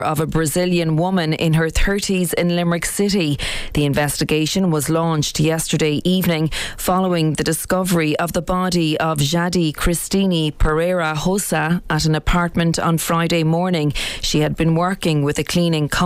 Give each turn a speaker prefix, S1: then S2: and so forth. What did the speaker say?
S1: of a Brazilian woman in her 30s in Limerick City. The investigation was launched yesterday evening following the discovery of the body of Jadi Cristine Pereira Hossa at an apartment on Friday morning. She had been working with a cleaning company